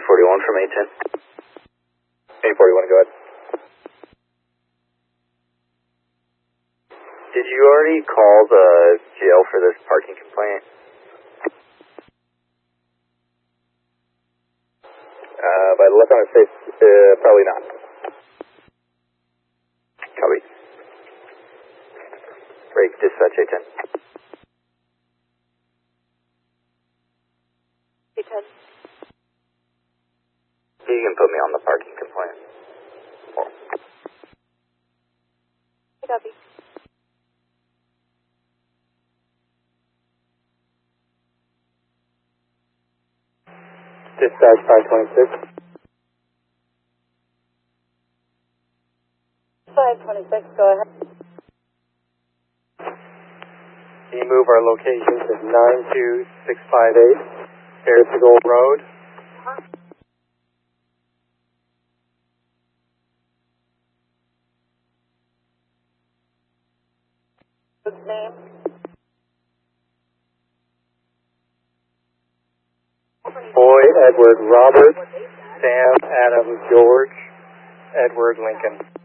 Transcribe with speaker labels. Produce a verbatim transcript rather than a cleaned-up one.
Speaker 1: forty-one from eight ten. eight forty-one, go ahead. Did you already call the jail for this parking complaint? Uh, by the look on his face, uh, probably not. Copy. Break dispatch eight ten.
Speaker 2: eight ten.
Speaker 1: You can put me on the parking complaint. Oh.
Speaker 2: Copy.
Speaker 1: Dispatch five twenty-six.
Speaker 2: five twenty-six, go ahead.
Speaker 3: Can you move our location to nine two six five eight, Harrisville Road?
Speaker 2: His name?
Speaker 3: Boy, Edward Robert, Sam, Adam, George, Edward Lincoln.